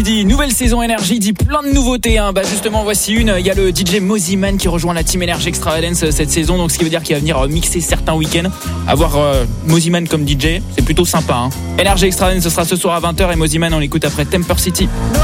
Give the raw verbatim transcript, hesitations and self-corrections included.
Dit nouvelle saison Énergie, dit plein de nouveautés. Hein. Bah justement, voici une. Il y a le D J Mosiman qui rejoint la team Energy Extravagance cette saison. Donc ce qui veut dire qu'il va venir mixer certains week-ends. Avoir euh, Mosiman comme D J, c'est plutôt sympa. Hein. Energy Extravagance, ce sera ce soir à vingt heures et Mosiman, on l'écoute après Temper City.